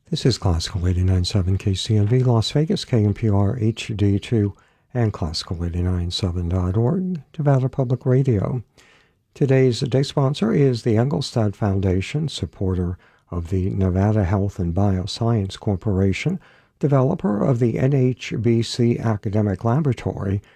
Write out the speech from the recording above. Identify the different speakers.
Speaker 1: This is Classical 89.7 KCNV, Las Vegas, KNPR HD2, and Classical897.org, Nevada Public Radio. Today's day sponsor is the Engelstad Foundation, supporter of the Nevada Health and Bioscience Corporation, developer of the NHBC Academic Laboratory,